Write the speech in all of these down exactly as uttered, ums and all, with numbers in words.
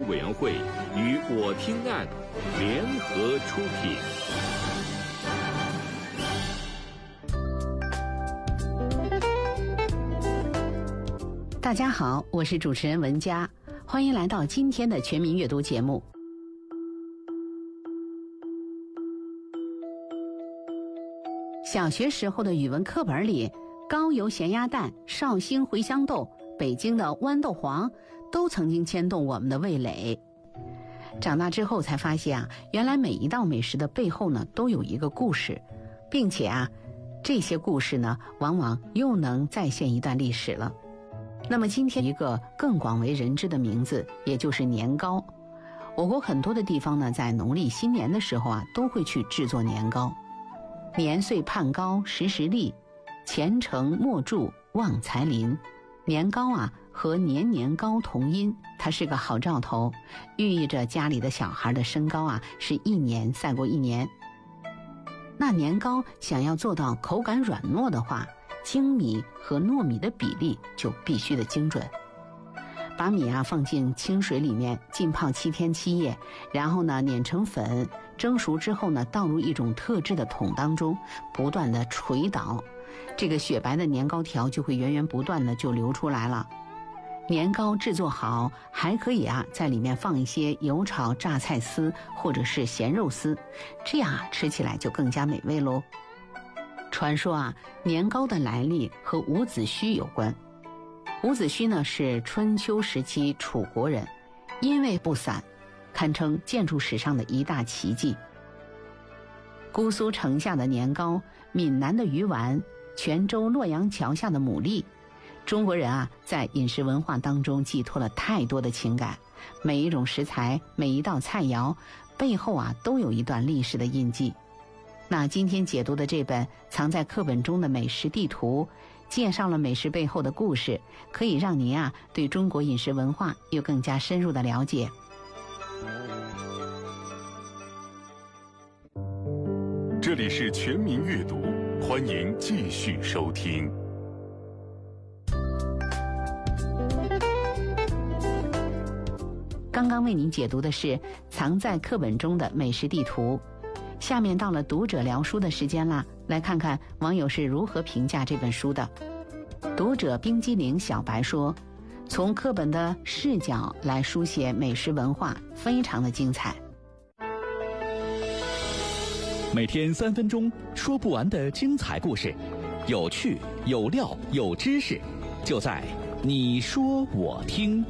委员会与我听案联合出品。大家好，我是主持人文佳，欢迎来到今天的全民阅读节目。小学时候的语文课本里，高邮咸鸭蛋、绍兴茴香豆、北京的豌豆黄都曾经牵动我们的味蕾。长大之后才发现啊，原来每一道美食的背后呢都有一个故事，并且啊这些故事呢往往又能再现一段历史了。那么今天一个更广为人知的名字，也就是年糕。我国很多的地方呢在农历新年的时候啊都会去制作年糕。年岁盼高时时立，前程莫助旺财临。年糕啊和年年高同音，它是个好兆头，寓意着家里的小孩的身高啊是一年赛过一年。那年糕想要做到口感软糯的话，精米和糯米的比例就必须的精准。把米啊放进清水里面浸泡七天七夜，然后呢碾成粉，蒸熟之后呢倒入一种特制的桶当中，不断的捶捣，这个雪白的年糕条就会源源不断的就流出来了。年糕制作好，还可以啊在里面放一些油炒榨菜丝或者是咸肉丝，这样啊吃起来就更加美味喽。传说啊年糕的来历和伍子胥有关。伍子胥呢是春秋时期楚国人，因为不散，堪称建筑史上的一大奇迹。姑苏城下的年糕，闽南的鱼丸，泉州洛阳桥下的牡蛎，中国人啊在饮食文化当中寄托了太多的情感，每一种食材，每一道菜肴背后啊都有一段历史的印记。那今天解读的这本藏在课本中的美食地图，介绍了美食背后的故事，可以让您啊对中国饮食文化有更加深入的了解。 这里是全民阅读，欢迎继续收听。 刚刚为您解读的是藏在课本中的美食地图，下面到了读者聊书的时间啦，来看看网友是如何评价这本书的。读者冰激凌小白说，从课本的视角来书写美食文化，非常的精彩。 每天三分钟，说不完的精彩故事，有趣有料有知识，就在你说我听。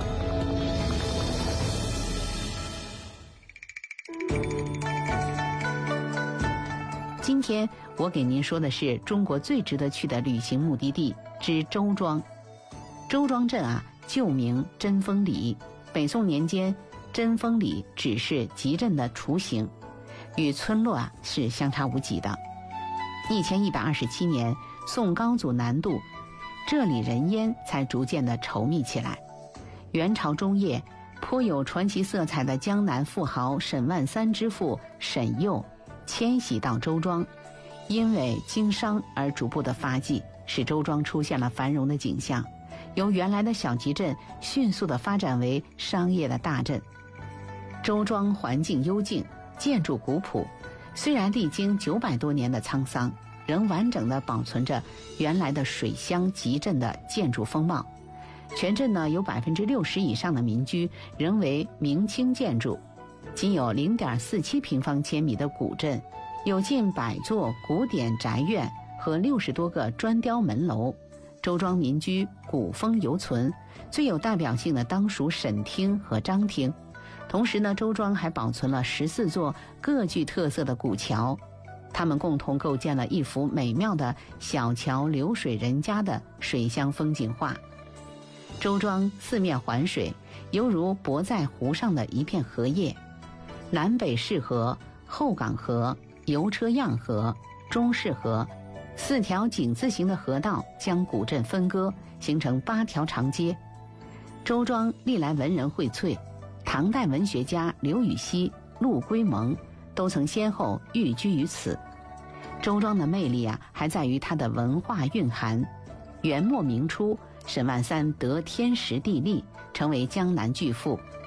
今天我给您说的是中国最值得去的旅行目的地之周庄。周庄镇啊旧名贞丰里，北宋年间贞丰里只是集镇的雏形，与村落啊是相差无几的。一千一百二十七年宋高祖南渡，这里人烟才逐渐的稠密起来。元朝中叶，颇有传奇色彩的江南富豪沈万三之父沈佑迁徙到周庄，因为经商而逐步的发迹，使周庄出现了繁荣的景象，由原来的小集镇迅速的发展为商业的大镇。周庄环境幽静，建筑古朴，虽然历经九百多年的沧桑，仍完整的保存着原来的水乡集镇的建筑风貌。全镇呢有百分之六十以上的民居仍为明清建筑，仅有 零点四七平方千米的古镇，有近百座古典宅院和六十多个砖雕门楼。周庄民居古风犹存，最有代表性的当属沈厅和张厅。同时呢，周庄还保存了十四座各具特色的古桥，它们共同构建了一幅美妙的小桥流水人家的水乡风景画。周庄四面环水，犹如泊在湖上的一片荷叶。南北市河、后港河、油车漾河、中市河四条井字形的河道将古镇分割，形成八条长街。周庄历来文人荟萃，唐代文学家刘禹锡、陆龟蒙都曾先后寓居于此。周庄的魅力啊，还在于它的文化蕴含。元末明初，沈万三得天时地利，成为江南巨富，